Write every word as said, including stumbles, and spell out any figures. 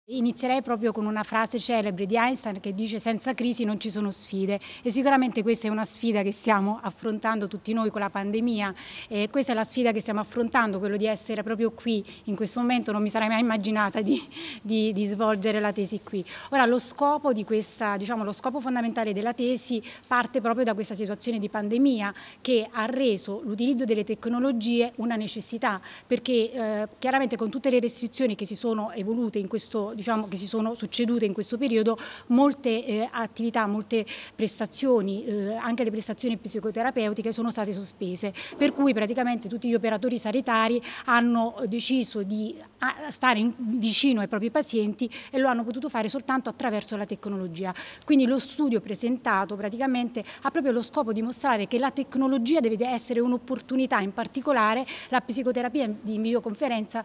Inizierei proprio con una frase celebre di Einstein che dice: senza crisi non ci sono sfide, e sicuramente questa è una sfida che stiamo affrontando tutti noi con la pandemia, e questa è la sfida che stiamo affrontando, quello di essere proprio qui in questo momento. Non mi sarei mai immaginata di, di, di svolgere la tesi qui. Ora, lo scopo di questa, diciamo, lo scopo fondamentale della tesi parte proprio da questa situazione di pandemia che ha reso l'utilizzo delle tecnologie una necessità, perché eh, chiaramente con tutte le restrizioni che si sono evolute in questo, diciamo, che si sono succedute in questo periodo, molte eh, attività, molte prestazioni, eh, anche le prestazioni psicoterapeutiche sono state sospese, per cui praticamente tutti gli operatori sanitari hanno deciso di stare in, vicino ai propri pazienti, e lo hanno potuto fare soltanto attraverso la tecnologia. Quindi lo studio presentato praticamente ha proprio lo scopo di mostrare che la tecnologia deve essere un'opportunità, in particolare la psicoterapia in videoconferenza